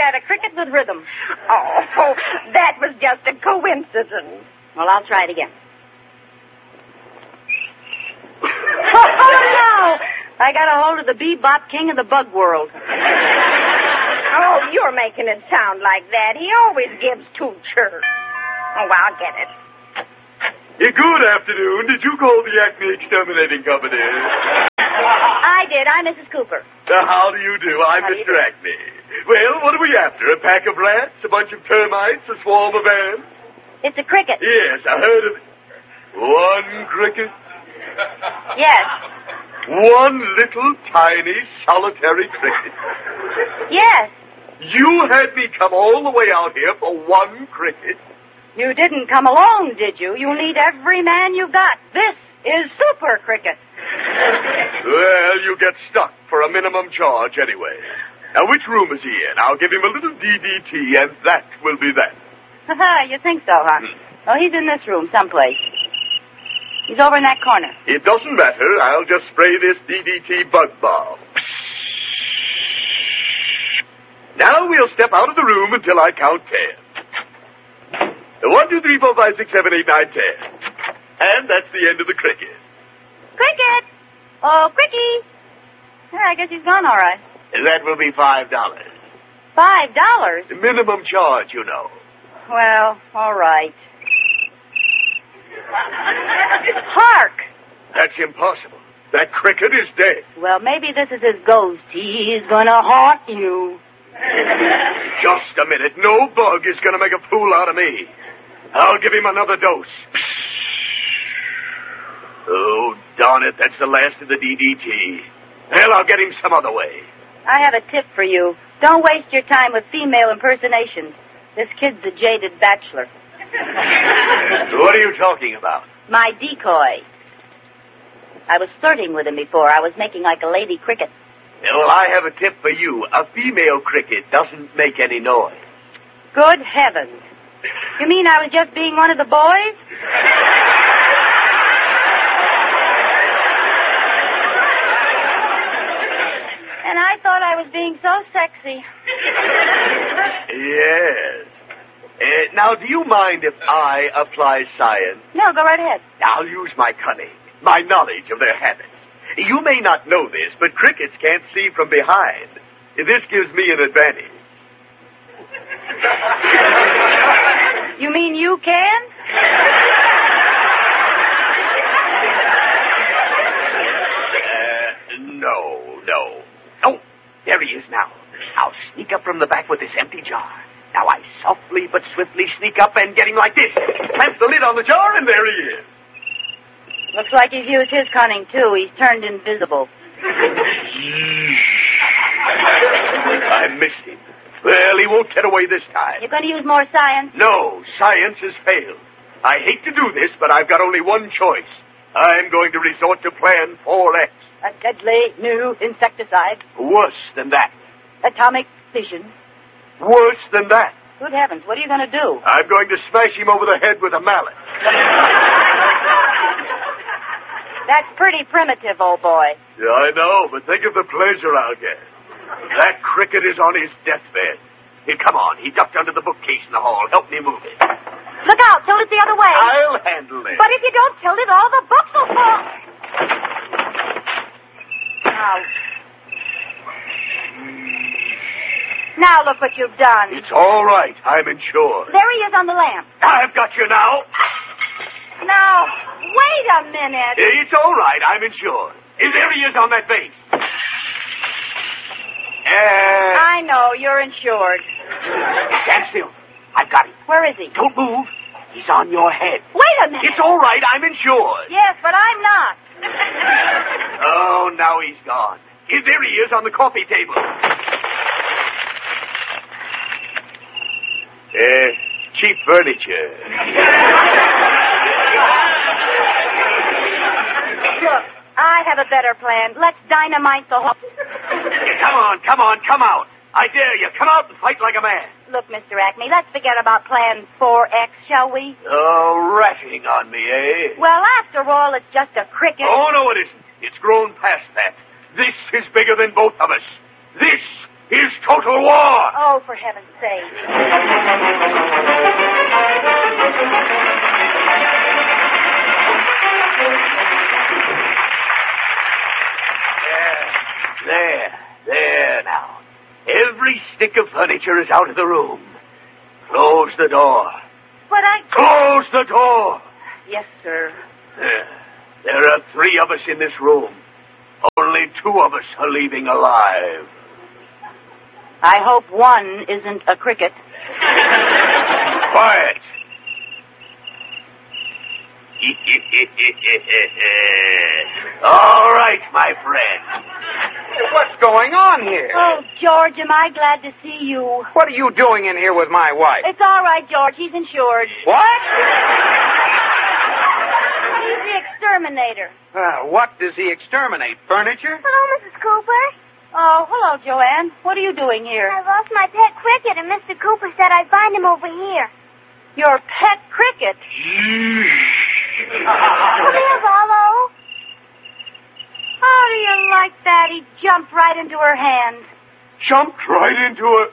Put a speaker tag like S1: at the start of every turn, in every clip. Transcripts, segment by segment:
S1: at a cricket with rhythm. Oh, that was just a coincidence. Well, I'll try it again. Oh, no! I got a hold of the bebop king of the bug world. Oh, you're making it sound like that. He always gives two chirps. Oh, well, I'll get it.
S2: Good afternoon. Did you call the Acme Exterminating Company?
S1: I did. I'm Mrs. Cooper.
S2: How do you do? I'm Mr. Acme. Well, what are we after? A pack of rats? A bunch of termites? A swarm of ants?
S1: It's a cricket.
S2: Yes, I heard of it. One cricket?
S1: Yes.
S2: One little, tiny, solitary cricket?
S1: Yes.
S2: You had me come all the way out here for one cricket?
S1: You didn't come alone, did you? You'll need every man you got. This is Super Cricket.
S2: Well, you get stuck for a minimum charge anyway. Now, which room is he in? I'll give him a little DDT, and that will be that.
S1: You think so, huh? Well, he's in this room someplace. He's over in that corner.
S2: It doesn't matter. I'll just spray this DDT bug bomb. Now we'll step out of the room until I count 10. 1, 2, 3, 4, 5, 6, 7, 8, 9, 10. And that's the end of the cricket.
S1: Cricket! Oh, Cricky! Yeah, I guess he's gone all right.
S2: That will be $5.
S1: $5?
S2: The minimum charge, you know.
S1: Well, all right. Hark!
S2: That's impossible. That cricket is dead.
S1: Well, maybe this is his ghost. He's gonna haunt you.
S2: Just a minute. No bug is gonna make a fool out of me. I'll give him another dose. Oh, darn it. That's the last of the DDT. Well, I'll get him some other way.
S1: I have a tip for you. Don't waste your time with female impersonations. This kid's a jaded bachelor.
S2: What are you talking about?
S1: My decoy. I was flirting with him before. I was making like a lady cricket.
S2: Well, I have a tip for you. A female cricket doesn't make any noise.
S1: Good heavens. You mean I was just being one of the boys? And I thought I was being so sexy.
S2: Yes. Now, do you mind if I apply science?
S1: No, go right ahead.
S2: I'll use my cunning, my knowledge of their habits. You may not know this, but crickets can't see from behind. This gives me an advantage.
S1: You mean you can?
S2: No. Oh, there he is now. I'll sneak up from the back with this empty jar. Now I softly but swiftly sneak up and get him like this. Clamp the lid on the jar, and there he is.
S1: Looks like he's used his cunning, too. He's turned invisible.
S2: I missed him. Well, he won't get away this time.
S1: You're going to use more science?
S2: No, science has failed. I hate to do this, but I've got only one choice. I'm going to resort to Plan 4X.
S1: A deadly new insecticide.
S2: Worse than that.
S1: Atomic fission.
S2: Worse than that.
S1: Good heavens, what are you going to do?
S2: I'm going to smash him over the head with a mallet.
S1: That's pretty primitive, old boy.
S2: Yeah, I know, but think of the pleasure I'll get. That cricket is on his deathbed. Here, come on. He ducked under the bookcase in the hall. Help me move it.
S1: Look out. Tilt it the other way.
S2: I'll handle it.
S1: But if you don't tilt it, all the books will fall. Now look what you've done.
S2: It's all right. I'm insured.
S1: There he is on the lamp.
S2: I've got you now.
S1: Now, wait a minute.
S2: It's all right. I'm insured. There he is on that base.
S1: I know. You're insured.
S2: Stand still. I've got him.
S1: Where is he?
S2: Don't move. He's on your head.
S1: Wait a minute.
S2: It's all right. I'm insured.
S1: Yes, but I'm not.
S2: Oh, now he's gone. There he is on the coffee table. Cheap furniture.
S1: Look, I have a better plan. Let's dynamite the whole...
S2: Come on, come out. I dare you. Come out and fight like a man.
S1: Look, Mr. Acme, let's forget about Plan 4X, shall we?
S2: Oh, ratting on me, eh?
S1: Well, after all, it's just a cricket.
S2: Oh, no, it isn't. It's grown past that. This is bigger than both of us. This is total total war.
S1: Oh, for heaven's sake. There now. Every stick of furniture is out of the room. Close the door. But
S2: Close the door.
S1: Yes, sir.
S2: There are 3 of us in this room. Only 2 of us are leaving alive.
S1: I hope one isn't a cricket.
S2: Quiet. All right, my friend.
S3: What's going on here?
S1: Oh, George, am I glad to see you.
S3: What are you doing in here with my wife?
S1: It's all right, George. He's insured.
S3: What?
S1: He's the exterminator.
S3: What does he exterminate? Furniture?
S4: Hello, Mrs. Cooper.
S1: Oh, hello, Joanne. What are you doing here?
S4: I lost my pet cricket, and Mr. Cooper said I'd find him over here.
S1: Your pet cricket?
S4: Come here, Rollo.
S1: How do you like that? He jumped right into her hand.
S2: Jumped right into it.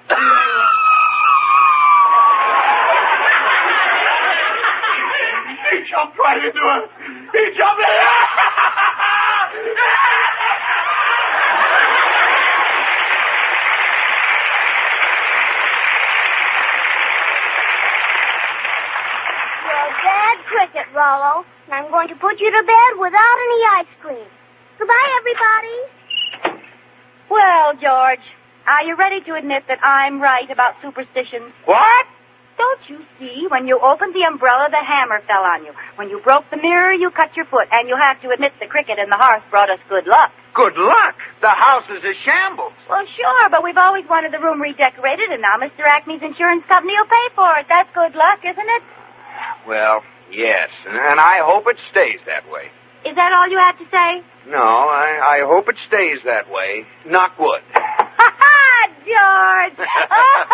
S2: He jumped right into it. He jumped in.
S4: You're a bad cricket, Rollo. And I'm going to put you to bed without any ice cream. Goodbye, everybody.
S1: Well, George, are you ready to admit that I'm right about superstitions?
S3: What?
S1: Don't you see? When you opened the umbrella, the hammer fell on you. When you broke the mirror, you cut your foot. And you have to admit the cricket in the hearth brought us good luck.
S3: Good luck. The house is a shambles.
S1: Well, sure, but we've always wanted the room redecorated, and now Mr. Acme's insurance company will pay for it. That's good luck, isn't it?
S3: Well, yes, and I hope it stays that way.
S1: Is that all you had to say?
S3: No, I hope it stays that way. Knock wood.
S1: Ha-ha, George!